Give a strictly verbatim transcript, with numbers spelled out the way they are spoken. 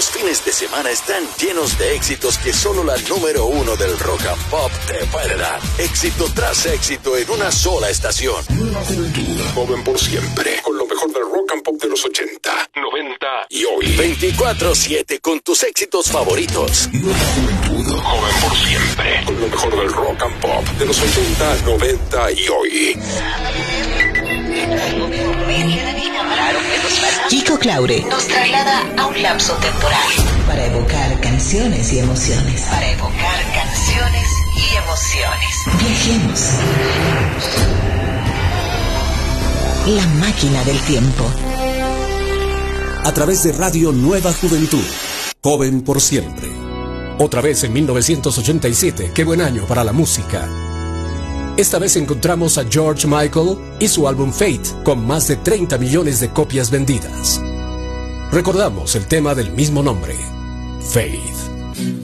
Los fines de semana están llenos de éxitos que solo la número uno del rock and pop te puede dar. Éxito tras éxito en una sola estación. Nueva Juventud, joven por siempre, con lo mejor del rock and pop de los ochenta, noventa y hoy. veinticuatro siete con tus éxitos favoritos. Nueva Juventud, joven por siempre, con lo mejor del rock and pop de los ochenta, noventa y hoy. Kiko Claure nos traslada a un lapso temporal para evocar canciones y emociones. Para evocar canciones y emociones. Viajemos. La máquina del tiempo. A través de Radio Nueva Juventud, joven por siempre. Otra vez en mil novecientos ochenta y siete, qué buen año para la música. Esta vez encontramos a George Michael y su álbum Fate, con más de treinta millones de copias vendidas. Recordamos el tema del mismo nombre, Faith.